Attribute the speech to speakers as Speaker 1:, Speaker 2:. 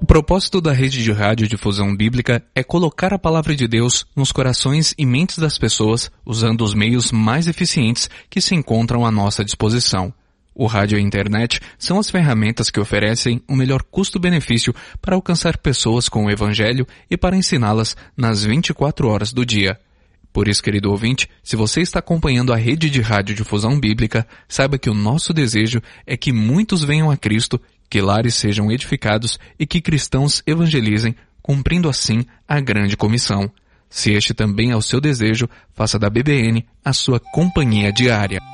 Speaker 1: O propósito da rede de radiodifusão bíblica é colocar a palavra de Deus nos corações e mentes das pessoas usando os meios mais eficientes que se encontram à nossa disposição. O rádio e a internet são as ferramentas que oferecem o melhor custo-benefício para alcançar pessoas com o Evangelho e para ensiná-las nas 24 horas do dia. Por isso, querido ouvinte, se você está acompanhando a rede de radiodifusão bíblica, saiba que o nosso desejo é que muitos venham a Cristo, que lares sejam edificados e que cristãos evangelizem, cumprindo assim a grande comissão. Se este também é o seu desejo, faça da BBN a sua companhia diária.